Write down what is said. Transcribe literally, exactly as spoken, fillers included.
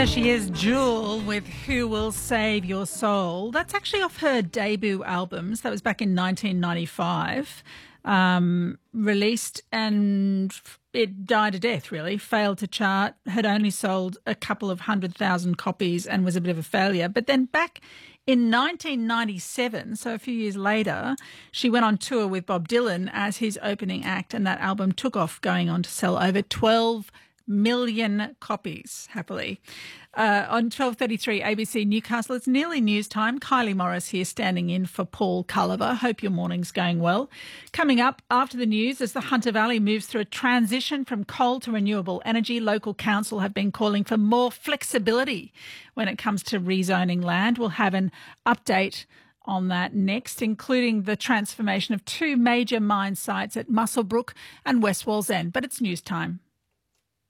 There she is, Jewel, with Who Will Save Your Soul. That's actually off her debut albums. That was back in nineteen ninety-five. Um, released and it died a death, really. Failed to chart, had only sold a couple of hundred thousand copies and was a bit of a failure. But then back in nineteen ninety-seven, so a few years later, she went on tour with Bob Dylan as his opening act, and that album took off, going on to sell over twelve million copies, happily. Uh, on twelve thirty-three A B C Newcastle, it's nearly news time. Kylie Morris here standing in for Paul Culliver. Hope your morning's going well. Coming up after the news, as the Hunter Valley moves through a transition from coal to renewable energy, local council have been calling for more flexibility when it comes to rezoning land. We'll have an update on that next, including the transformation of two major mine sites at Muswellbrook and West Wallsend. But it's news time.